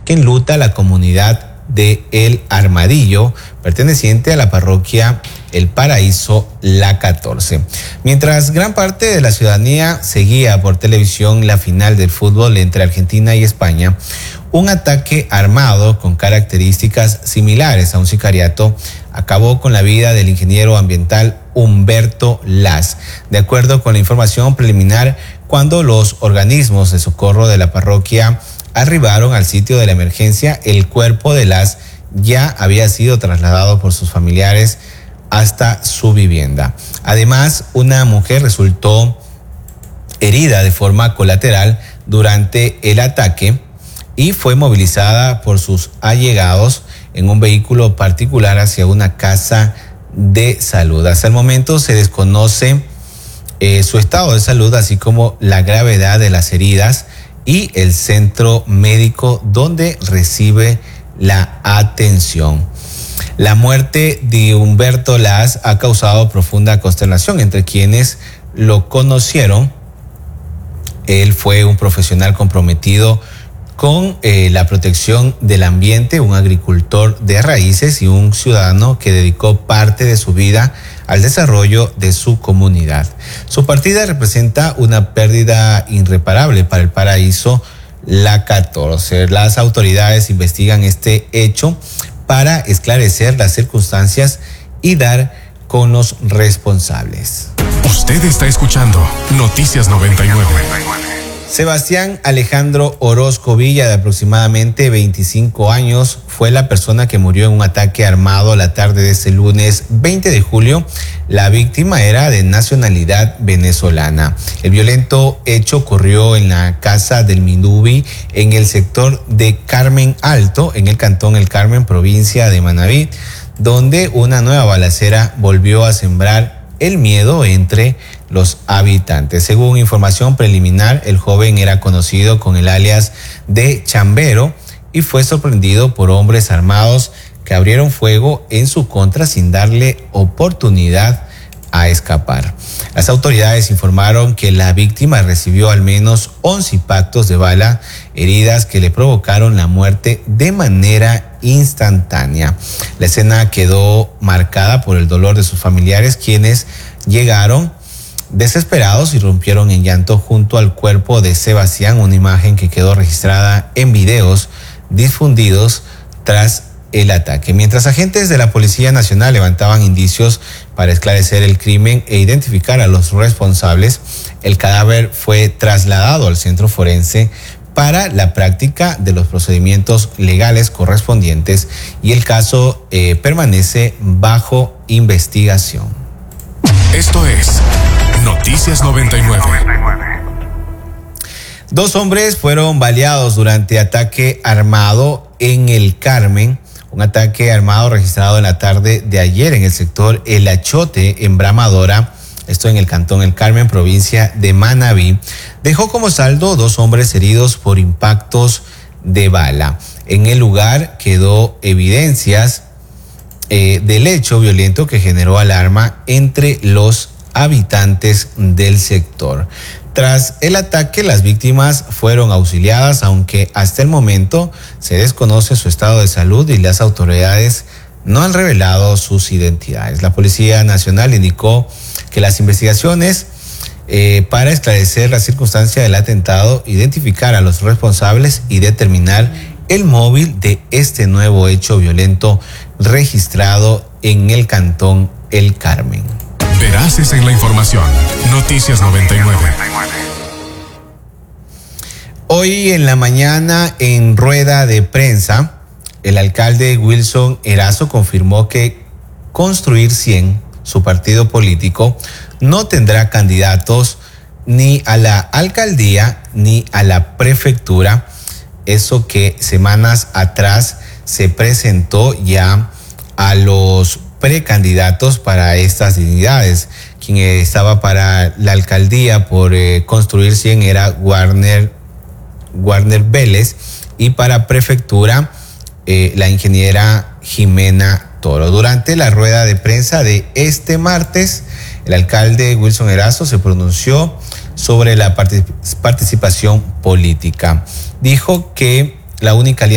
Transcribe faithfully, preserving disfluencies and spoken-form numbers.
que enluta a la comunidad de El Armadillo, perteneciente a la parroquia El Paraíso La catorce. Mientras gran parte de la ciudadanía seguía por televisión la final del fútbol entre Argentina y España, un ataque armado con características similares a un sicariato acabó con la vida del ingeniero ambiental Humberto Las. De acuerdo con la información preliminar, cuando los organismos de socorro de la parroquia arribaron al sitio de la emergencia, el cuerpo de Las ya había sido trasladado por sus familiares hasta su vivienda. Además, una mujer resultó herida de forma colateral durante el ataque y fue movilizada por sus allegados en un vehículo particular hacia una casa de salud. Hasta el momento se desconoce eh, su estado de salud, así como la gravedad de las heridas y el centro médico donde recibe la atención. La muerte de Humberto Las ha causado profunda consternación entre quienes lo conocieron. Él fue un profesional comprometido con eh, la protección del ambiente, un agricultor de raíces y un ciudadano que dedicó parte de su vida al desarrollo de su comunidad. Su partida representa una pérdida irreparable para el Paraíso La catorce. Las autoridades investigan este hecho para esclarecer las circunstancias y dar con los responsables. Usted está escuchando Noticias noventa y nueve. Sebastián Alejandro Orozco Villa, de aproximadamente veinticinco años, fue la persona que murió en un ataque armado la tarde de este lunes veinte de julio. La víctima era de nacionalidad venezolana. El violento hecho ocurrió en la casa del Minubi, en el sector de Carmen Alto, en el cantón El Carmen, provincia de Manabí, donde una nueva balacera volvió a sembrar el miedo entre los habitantes. Según información preliminar, el joven era conocido con el alias de Chambero y fue sorprendido por hombres armados que abrieron fuego en su contra sin darle oportunidad a escapar. Las autoridades informaron que la víctima recibió al menos once impactos de bala, heridas que le provocaron la muerte de manera instantánea. La escena quedó marcada por el dolor de sus familiares, quienes llegaron desesperados y rompieron en llanto junto al cuerpo de Sebastián, una imagen que quedó registrada en videos difundidos tras el ataque. Mientras agentes de la Policía Nacional levantaban indicios para esclarecer el crimen e identificar a los responsables, el cadáver fue trasladado al centro forense para la práctica de los procedimientos legales correspondientes y el caso eh, permanece bajo investigación. Esto es Noticias noventa y nueve. Dos hombres fueron baleados durante ataque armado en El Carmen. Un ataque armado registrado en la tarde de ayer en el sector El Achote, en Bramadora, esto en el cantón El Carmen, provincia de Manabí, dejó como saldo dos hombres heridos por impactos de bala. En el lugar quedó evidencias eh, del hecho violento que generó alarma entre los habitantes del sector. Tras el ataque, las víctimas fueron auxiliadas, aunque hasta el momento se desconoce su estado de salud y las autoridades no han revelado sus identidades. La Policía Nacional indicó que las investigaciones eh, para esclarecer la circunstancia del atentado, identificar a los responsables y determinar el móvil de este nuevo hecho violento registrado en el cantón El Carmen. Veraces en la información. Noticias noventa y nueve. Hoy en la mañana, en rueda de prensa, el alcalde Wilson Erazo confirmó que Construir cien, su partido político, no tendrá candidatos ni a la alcaldía ni a la prefectura. Eso que semanas atrás se presentó ya a los precandidatos para estas dignidades. Quien estaba para la alcaldía por eh, Construir cien era Warner, Warner Vélez, y para prefectura eh, la ingeniera Jimena Toro. Durante la rueda de prensa de este martes, el alcalde Wilson Erazo se pronunció sobre la particip- participación política. Dijo que la única alianza